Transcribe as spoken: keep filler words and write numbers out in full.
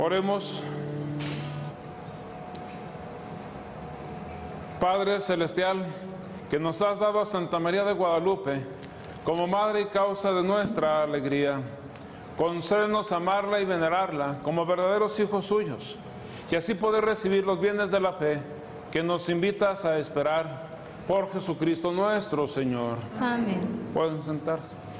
Oremos. Padre Celestial, que nos has dado a Santa María de Guadalupe como madre y causa de nuestra alegría, concédenos amarla y venerarla como verdaderos hijos suyos, y así poder recibir los bienes de la fe que nos invitas a esperar por Jesucristo nuestro Señor. Amén. Pueden sentarse.